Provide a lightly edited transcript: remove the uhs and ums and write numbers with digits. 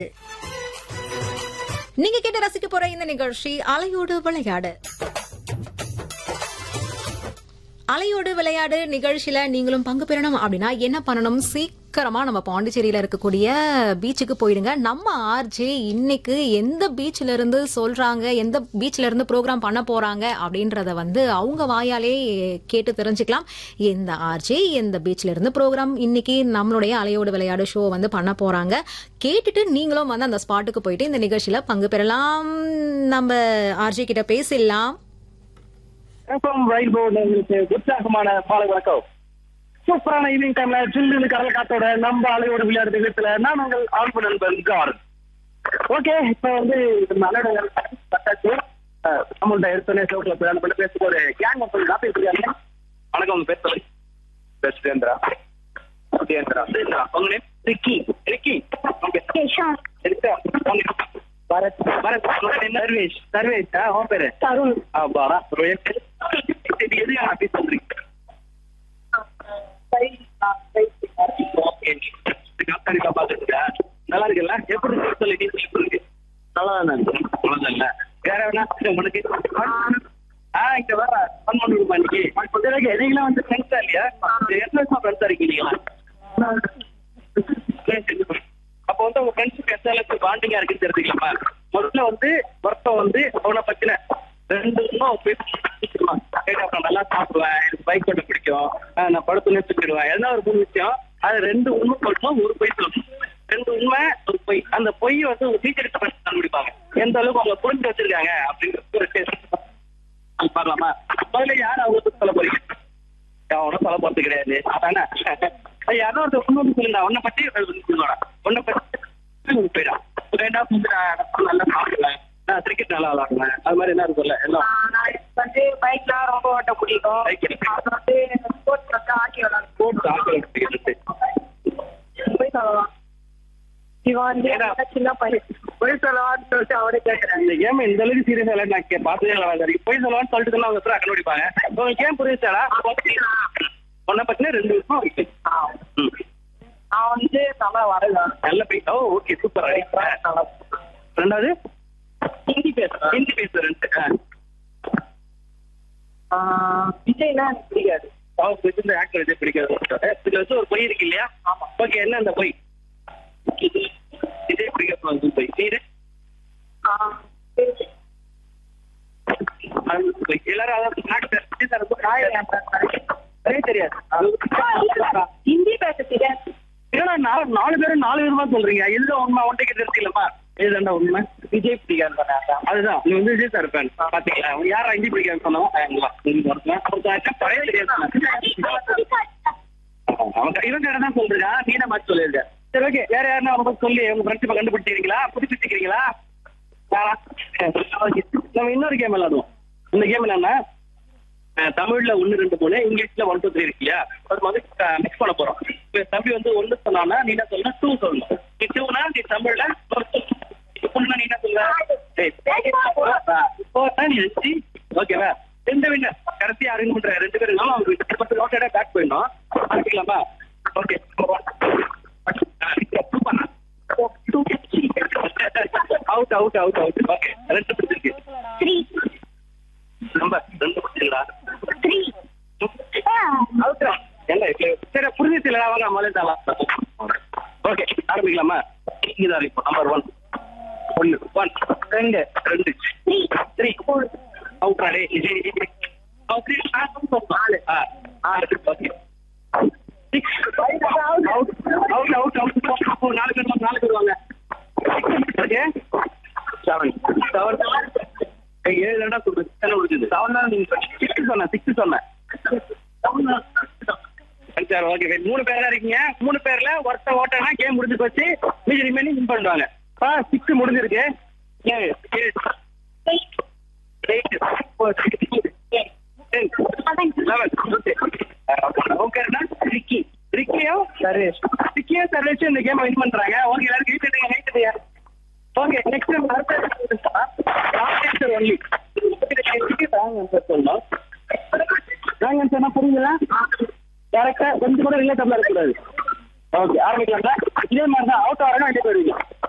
நீங்க கேட்டு ரசிக்க போற இந்த நிகழ்ச்சி அலையோடு விளையாடு. அலையோடு விளையாடு நிகழ்ச்சியில நீங்களும் பங்கு பெறணும் அப்படின்னா என்ன பண்ணணும்? சீக்கிரமா நம்ம பாண்டிச்சேரியில இருக்கக்கூடிய பீச்சுக்கு போயிடுங்க. நம்ம ஆர்ஜே இன்னைக்கு எந்த பீச்ல இருந்து சொல்றாங்க, எந்த பீச்ல இருந்து ப்ரோக்ராம் பண்ண போறாங்க அப்படின்றத அவங்க வாயாலே கேட்டு தெரிஞ்சுக்கலாம். எந்த ஆர்ஜே எந்த பீச்ல இருந்து ப்ரோக்ராம் இன்னைக்கு நம்மளுடைய அலையோடு விளையாடு ஷோ பண்ண போறாங்க. கேட்டுட்டு நீங்களும் அந்த ஸ்பாட்டுக்கு போயிட்டு இந்த நிகழ்ச்சியில பங்கு பெறலாம். நம்ம ஆர்ஜே கிட்ட பேசிடலாம். உற்சாகமான மாலை வணக்கம். சூப்பரான ஈவினிங் டைம்ல சில்லு கடல் காத்தோட நம்ம அலையோடு விளையாடு நிகழ்ச்சியில நான் உங்கள் ஆழ்வு நண்பன் ஜார்ஜ். ஓகே, இப்ப மலையிடங்கள் நம்மள்ட்ட எடுத்தோடனே சோட்ல பிரயாணம் பண்ணி பேசும் ஒரு கேங் காப்பி இருக்காங்க. வணக்கம், பேசுறேன் சுரேந்திரா. உங்க name? Ricky. Ricky. Bharat. Bharat. Sarvesh. Sarvesh. உன் பேரு? தருண். நல்லா இருக்குல்ல? எப்படி சொல்லி நல்லா இல்ல வேற என்ன உனக்கு? இங்க வர பண்ணுமா இன்னைக்கு? நீங்களாம் ஃப்ரெண்ட்ஸா இல்லையா? எத்தனை வருஷமா ஃப்ரெண்ட்ஸா இருக்கீங்களா? அப்ப உங்க ஃப்ரெண்ட்ஸுக்கு எந்த அளவுக்கு பாண்டிங்கா இருக்குன்னு தெரிஞ்சுக்கலாமா? முதல்ல ஒருத்தன் அவனை பத்தின ரெண்டு நல்லா சாப்பிடுவேன், எனக்கு பைக் ஓட்ட பிடிக்கும், நான் படுத்து நிறுத்திடுவேன், எதனா ஒரு 3 விஷயம். அது 2 உண்மை சொல்லணும், ஒரு பொய் சொல்லணும். 2 உண்மை ஒரு பொய். அந்த பொய் ஒரு டீச்சர் கண்டுபிடிப்பாங்க எந்த அளவுக்கு அவங்க புரிஞ்சு வச்சிருக்காங்க அப்படிங்கிற ஒரு டெஸ்ட் பார்க்கலாமா? முதல்ல யார் அவங்க சொல்ல போறீங்க? அவனும் சொல்ல போறது கிடையாது. அதானே யாரும் ஒரு உண்மை சொல்லுங்க. உன்னை பத்தி உன்னை பத்தி போயிடான். நல்லா சாப்பிடுவேன், நான் கிரிக்கெட் நல்லா விளாடுவேன், அது மாதிரி என்ன இருக்குல்ல எல்லாம். பைக்லாம் ரொம்ப ஓட்ட பிடிக்கும். போய் சொல்லலாம். இவன் சின்ன பையன் போய் சொல்லவான்னு சொல்லிட்டு அவரே கேட்கிறேன். இந்த கேம் இந்த அளவுக்கு சீரியஸா இல்ல, நான் பார்த்ததே போய் சொல்லவான்னு சொல்லிட்டு அவங்க கண்டுபிடிப்பாங்க. உங்களுக்கு கேம் புரியுதாடா? உன்னை பத்தின 2 விஷயம் இருக்கு. அவன் நல்லா வரலாம். நல்ல பைக். Okay, super. ரெண்டாவது ஹிந்தி பேசுறேன். ஹிந்தி பேசுறேன். விஜய்னா எனக்கு பிடிக்காது. இந்த ஆக்டர் விஜய் பிடிக்காது. இதுல ஒரு பொய் இருக்கு இல்லையா? ஓகே, என்ன அந்த பொய்? விஜய் பிடிக்காது பொய். நீரு எல்லாரும் தெரியாது. ஹிந்தி பேச தெரியாது. ஏன்னா 4 பேரும் 4 விதமா சொல்றீங்க. இதுதான் உண்மை. ஒன்றை தெரிஞ்சுக்கலாமா? இதுதான்டா உண்மை. விஜய் பிடிக்காது. அதுதான் நீ விஜய் சார் ஃபேன். பாத்தீங்களா? யாரா ஹிந்தி பிடிக்காதுன்னு சொன்னோம். இவங்க தான் சொல்றா, நீ தான் மாற்றி சொல்லிருக்க. சரி, ஓகே. வேற யாருன்னா அவங்க சொல்லி உங்க ஃப்ரெண்ட்ஷிப்பை கண்டுபிடிச்சிருக்கீங்களா? புதுப்பிச்சுக்கிறீங்களா? நம்ம இன்னொரு கேம் விளையாடுவோம். இந்த கேம் என்னன்னா, தமிழ்ல 1 2 3, இங்கிலீஷ்ல 1 2 3 இருக்கு இல்லையா? அது மிக்ஸ் பண்ண போறோம். தம்பி 1 சொன்னா நீ என்ன சொல்லணும்? 2 சொல்லணும். நீ 2னா நீ தமிழ்ல நீ என்ன சொல்ல? ஓகேவா? 2 வின்னர். கடைசி 6 பண்ற 2 பேரும் இல்லாம அவங்க நோட்டடா பேக் போயிடணும். ஆரம்பிக்கலாமா? Okay. Out out out out. Okay, 2 பிடிச்சிருக்கு. 3 நம்பர் 2 பிடிச்சிருக்கா? 3 அவுட். சரி, புரிஞ்சிச்சு. அவங்க மலைத்தாளா? ஓகே, ஆரம்பிக்கலாமா? இங்கதான் இப்போ number 1 1 2 2 3 4 out. ஆடே okay. 6 out out out. 4 பேர் வாங்க. ஓகே, 7 7 சொல்றேன். 7 தான் நீங்க 6 சொன்னேன். 6 சொன்னேன். சரி, ஓகே. 3 பேரா இருக்கீங்க. 3 பேர்ல ஒருத்த ஓட்டனா கேம் முடிஞ்சு போச்சு. மீதி ரிமைனிங் வின் பண்ணுவாங்க. 6 முடிஞ்சிருக்கு. 7 8 10 11. Okay, Ricky. ரிக்கியும் சர்வேஷ். ரிக்கியும் சர்வேஷ் இந்த கேம் வின் பண்றாங்க. ஓகே, எல்லாரும் கைட்டுங்க. ஓகே, நெக்ஸ்ட் ஒன்லி சொல்லணும். ராங் ஆன்சர்னா புரியுங்களா? டேரக்டா கொஞ்சம் கூட ரிலேட்டபிளா இருக்கக்கூடாது. ஓகே, ஆரம்பிக்கலாம்ல? இதே மாதிரி தான் அவுட் ஆகணும். 2 பேர்